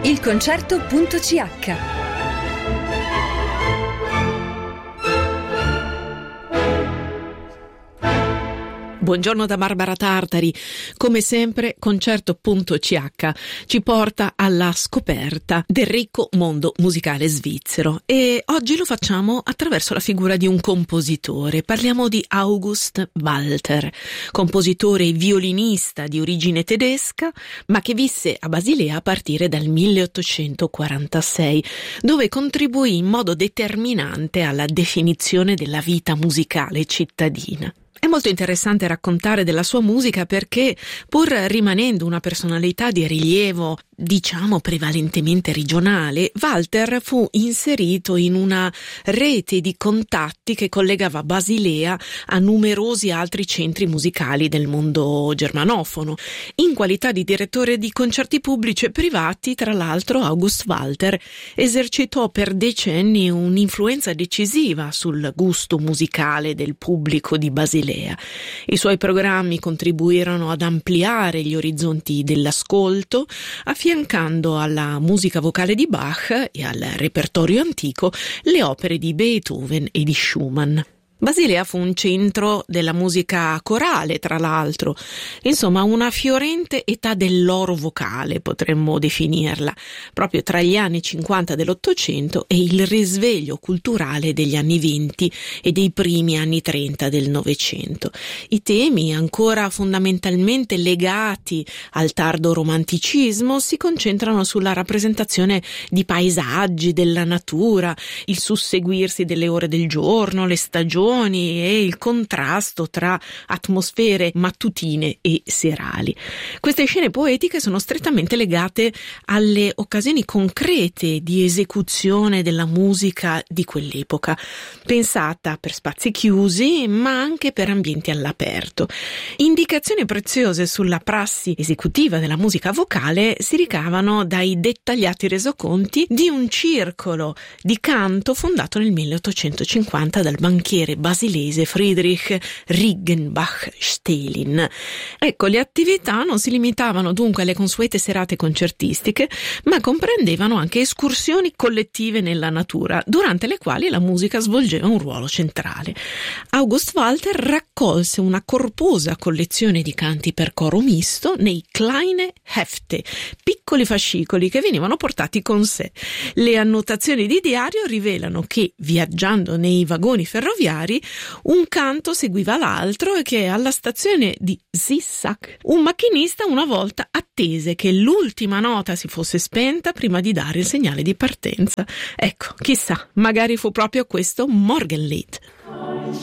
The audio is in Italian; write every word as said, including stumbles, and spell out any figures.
Il concerto punto c h. Buongiorno da Barbara Tartari. Come sempre, Concerto punto c h ci porta alla scoperta del ricco mondo musicale svizzero e oggi lo facciamo attraverso la figura di un compositore. Parliamo di August Walter, compositore e violinista di origine tedesca, ma che visse a Basilea a partire dal milleottocentoquarantasei, dove contribuì in modo determinante alla definizione della vita musicale cittadina. È molto interessante raccontare della sua musica perché, pur rimanendo una personalità di rilievo, diciamo prevalentemente regionale, Walter fu inserito in una rete di contatti che collegava Basilea a numerosi altri centri musicali del mondo germanofono. In qualità di direttore di concerti pubblici e privati, tra l'altro, August Walter esercitò per decenni un'influenza decisiva sul gusto musicale del pubblico di Basilea. I suoi programmi contribuirono ad ampliare gli orizzonti dell'ascolto, affiancando alla musica vocale di Bach e al repertorio antico le opere di Beethoven e di Schumann. Basilea fu un centro della musica corale, tra l'altro, insomma una fiorente età dell'oro vocale, potremmo definirla, proprio tra gli anni cinquanta dell'Ottocento e il risveglio culturale degli anni venti e dei primi anni trenta del Novecento. I temi, ancora fondamentalmente legati al tardo romanticismo, si concentrano sulla rappresentazione di paesaggi, della natura, il susseguirsi delle ore del giorno, le stagioni e il contrasto tra atmosfere mattutine e serali. Queste scene poetiche sono strettamente legate alle occasioni concrete di esecuzione della musica di quell'epoca, pensata per spazi chiusi ma anche per ambienti all'aperto. Indicazioni preziose sulla prassi esecutiva della musica vocale si ricavano dai dettagliati resoconti di un circolo di canto fondato nel milleottocentocinquanta dal banchiere basilese Friedrich Riggenbach-Stelin. Ecco, le attività non si limitavano dunque alle consuete serate concertistiche, ma comprendevano anche escursioni collettive nella natura, durante le quali la musica svolgeva un ruolo centrale. August Walter raccolse una corposa collezione di canti per coro misto nei Kleine Hefte, piccoli fascicoli che venivano portati con sé. Le annotazioni di diario rivelano che, viaggiando nei vagoni ferroviari, un canto seguiva l'altro e che alla stazione di Zissac un macchinista una volta attese che l'ultima nota si fosse spenta prima di dare il segnale di partenza. Ecco, chissà, magari fu proprio questo Morgenlied.